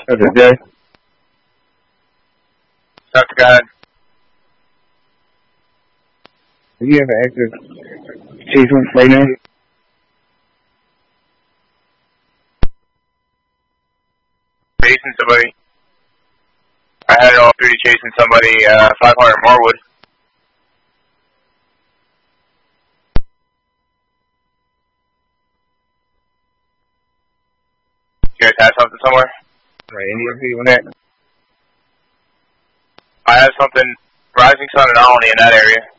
This is Jay. Dr. God. Do you have an active chasing right now? Chasing somebody. I had it all through chasing somebody, 500 Marwood. You guys have something somewhere? Right, any of you on that? I have something, Rising Sun and Olney in that area.